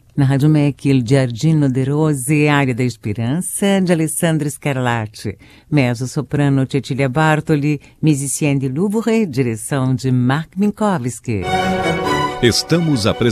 Na Rádio MEC, Il Giardino de Rose, Área da Esperança, de Alessandro Scarlatti. Mezzo-soprano Cecilia Bartoli, Musicien de Louvre, direção de Mark Minkowski. Estamos apresentando